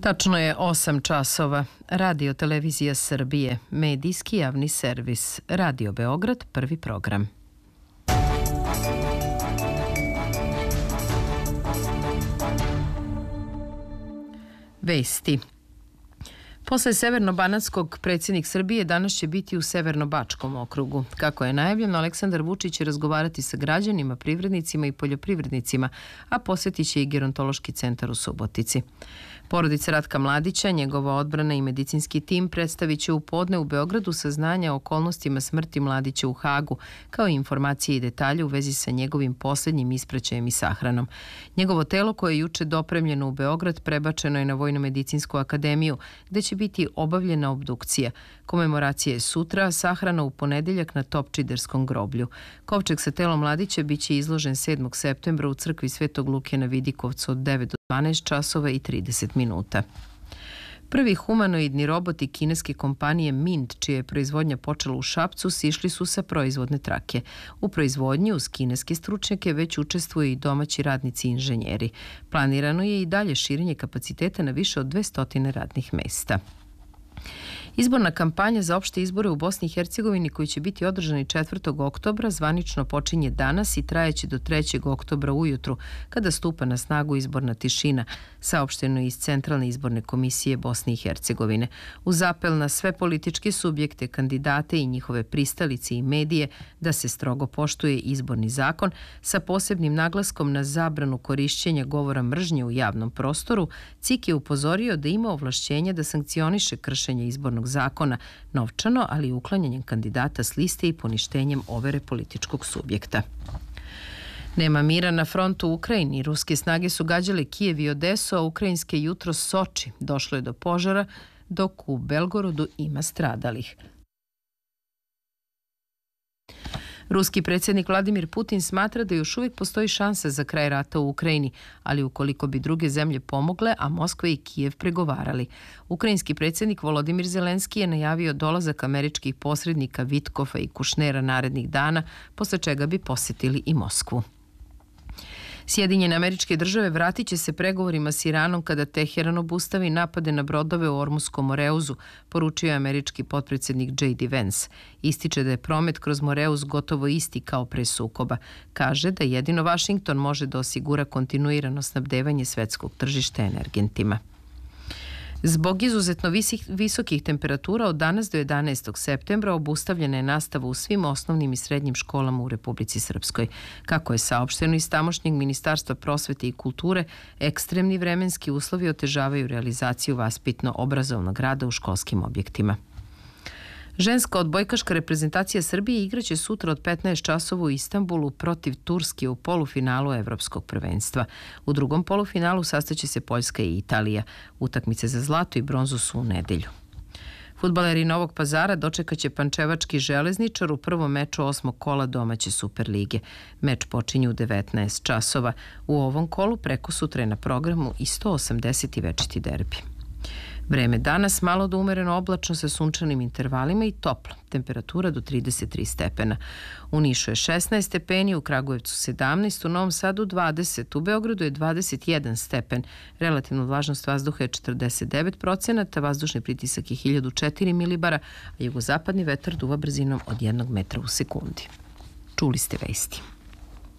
Tačno je 8 časova. Radio Televizija Srbije, medijski javni servis. Radio Beograd, prvi program. Vesti. Posle Severno-banatskog predsjednik Srbije danas će biti u Severno-bačkom okrugu. Kako je najavljeno, Aleksandar Vučić će razgovarati sa građanima, privrednicima i poljoprivrednicima, a posjetit će i gerontološki centar u Subotici. Porodica Ratka Mladića, njegova odbrana i medicinski tim predstavit će u podne u Beogradu saznanja o okolnostima smrti Mladića u Hagu, kao i informacije i detalje u vezi sa njegovim posljednjim ispraćajem i sahranom. Njegovo telo, koje je juče dopremljeno u Beograd, prebačeno je na Vojno-medicinsku akademiju, gde će biti obavljena obdukcija. Komemoracija je sutra, a sahrana u ponedeljak na Topčiderskom groblju. Kovčeg sa telom Mladića biće izložen 7. septembra u crkvi Svetog Luke na Vidikovcu od 9 do 12 časova i 30 minuta. Prvi humanoidni roboti kineske kompanije Mint, čija je proizvodnja počela u Šapcu, sišli su sa proizvodne trake. U proizvodnji uz kineske stručnjake već učestvuju i domaći radnici i inženjeri. Planirano je i dalje širenje kapaciteta na više od 200 radnih mesta. Izborna kampanja za opšte izbore u Bosni i Hercegovini, koji će biti održani 4. oktobra, zvanično počinje danas i trajeće do 3. oktobra ujutru, kada stupa na snagu izborna tišina, saopšteno je iz Centralne izborne komisije Bosne i Hercegovine. Uz apel na sve političke subjekte, kandidate i njihove pristalice i medije da se strogo poštuje izborni zakon, sa posebnim naglaskom na zabranu korišćenja govora mržnje u javnom prostoru, CIK je upozorio da ima ovlašćenja da sankcioniše kršenje izbornog zakona novčano, ali i uklanjanjem kandidata s liste i poništenjem overe političkog subjekta. Nema mira na frontu u Ukrajini. Ruske snage su gađale Kijev i Odesu, a ukrajinske jutro Soči. Došlo je do požara, dok u Belgorodu ima stradalih. Ruski predsjednik Vladimir Putin smatra da još uvijek postoji šansa za kraj rata u Ukrajini, ali ukoliko bi druge zemlje pomogle, a Moskva i Kijev pregovarali. Ukrajinski predsjednik Volodimir Zelenski je najavio dolazak američkih posrednika Vitkova i Kušnera narednih dana, posle čega bi posjetili i Moskvu. Sjedinjene Američke Države vratit će se pregovorima s Iranom kada Teheran obustavi napade na brodove u Ormuskom Moreuzu, poručio je američki potpredsjednik J.D. Vance. Ističe da je promet kroz Moreuz gotovo isti kao pre sukoba. Kaže da jedino Vašington može da osigura kontinuirano snabdevanje svetskog tržišta energentima. Zbog izuzetno visokih temperatura od danas do 11. septembra obustavljena je nastava u svim osnovnim i srednjim školama u Republici Srpskoj. Kako je saopšteno iz tamošnjeg Ministarstva prosvete i kulture, ekstremni vremenski uslovi otežavaju realizaciju vaspitno-obrazovnog rada u školskim objektima. Ženska odbojkaška reprezentacija Srbije igraće sutra od 15 časova u Istanbulu protiv Turske u polufinalu Evropskog prvenstva. U drugom polufinalu sastaće se Poljska i Italija. Utakmice za zlato i bronzu su u nedelju. Fudbaleri Novog Pazara dočekaće pančevački Železničar u prvom meču 8. kola domaće Superlige. Meč počinje u 19 časova. U ovom kolu preko sutra je na programu i 180. večiti derbi. Vreme danas malo do umereno oblačno sa sunčanim intervalima i toplo. Temperatura do 33 stepena. U Nišu je 16 stepeni, u Kragujevcu 17, u Novom Sadu 20, u Beogradu je 21 stepen. Relativna vlažnost vazduha je 49%, vazdušni pritisak je 1004 milibara, a jugozapadni vetar duva brzinom od 1 metra u sekundi. Čuli ste vesti.